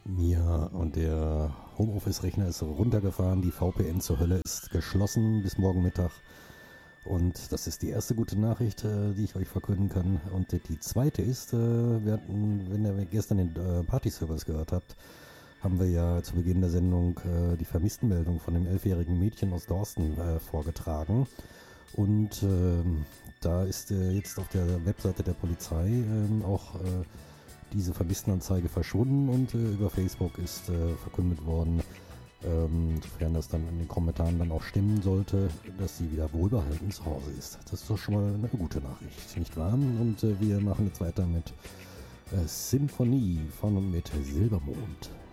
Ja, und der Homeoffice-Rechner ist runtergefahren, die VPN zur Hölle ist geschlossen bis morgen Mittag. Und das ist die erste gute Nachricht, die ich euch verkünden kann. Und die zweite ist, wenn ihr gestern den Party-Service gehört habt, haben wir ja zu Beginn der Sendung die Vermisstenmeldung von dem 11-jährigen Mädchen aus Dorsten vorgetragen. Und da ist jetzt auf der Webseite der Polizei auch diese Vermisstenanzeige verschwunden und über Facebook ist verkündet worden, sofern das dann in den Kommentaren dann auch stimmen sollte, dass sie wieder wohlbehalten zu Hause ist. Das ist doch schon mal eine gute Nachricht, nicht wahr? Und wir machen jetzt weiter mit Symphonie von und mit Silbermond.